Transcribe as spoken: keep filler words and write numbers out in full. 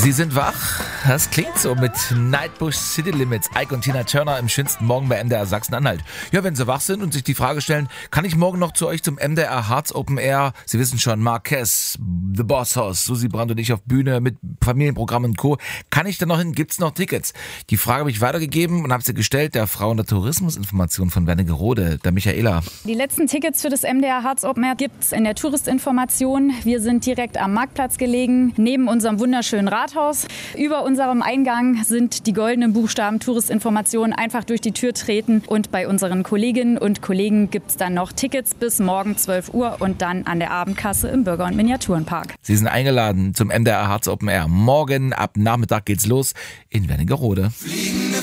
Sie sind wach? Das klingt so mit Nightbush City Limits, Ike und Tina Turner im schönsten Morgen bei M D R Sachsen-Anhalt. Ja, wenn Sie wach sind und sich die Frage stellen, kann ich morgen noch zu euch zum M D R Harz Open Air? Sie wissen schon, Marquez, The Boss House, Susi Brandt und ich auf Bühne mit Familienprogramm und Co. Kann ich da noch hin? Gibt's noch Tickets? Die Frage habe ich weitergegeben und habe sie gestellt der Frau in der Tourismusinformation von Wernigerode, der Michaela. Die letzten Tickets für das M D R Harz Open Air gibt's in der Touristinformation. Wir sind direkt am Marktplatz gelegen, neben unserem wunderschönen Rathaus. Über unserem Eingang sind die goldenen Buchstaben Touristinformation. Einfach durch die Tür treten und bei unseren Kolleginnen und Kollegen gibt's dann noch Tickets bis morgen zwölf Uhr und dann an der Abendkasse im Bürger- und Miniaturenpark. Sie sind eingeladen zum M D R Harz Open Air. Morgen ab Nachmittag geht's los in Wernigerode. Fliegende